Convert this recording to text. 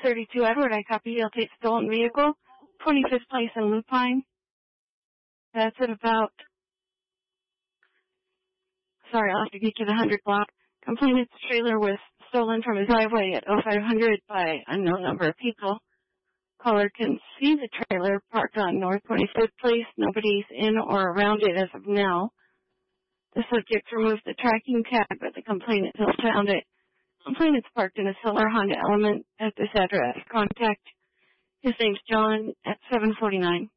32 Edward, I copy. I'll take stolen vehicle, 25th place in Lupine. That's at about, sorry, I'll have to get you the 100 block. Complainant's trailer was stolen from his driveway at 0500 by unknown number of people. Caller can see the trailer parked on North 25th Place. Nobody's in or around it as of now. The subject removed the tracking tag, but the complainant still found it. Complainant's parked in a silver Honda Element at this address. Contact. His name's John at 749.